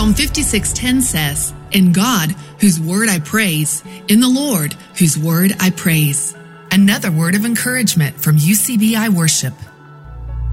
Psalm 56:10 says, "In God, whose word I praise, in the Lord, whose word I praise." Another word of encouragement from UCBI Worship.